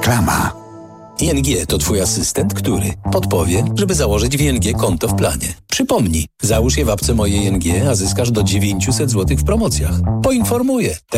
Reklama. ING to twój asystent, który podpowie, żeby założyć w ING konto w planie. Przypomnij, załóż je w apce Moje ING, a zyskasz do 900 zł w promocjach. Poinformuję.